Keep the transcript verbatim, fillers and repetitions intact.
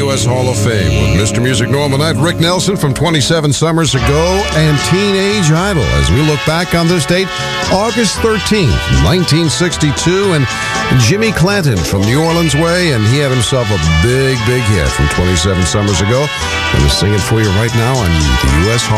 U S Hall of Fame with Mister Music Normal Night, Rick Nelson from twenty-seven summers ago, and Teenage Idol as we look back on this date, August thirteenth, nineteen sixty-two, and Jimmy Clanton from New Orleans way, and he had himself a big, big hit from twenty-seven summers ago. I'm going to sing it for you right now on the U S Hall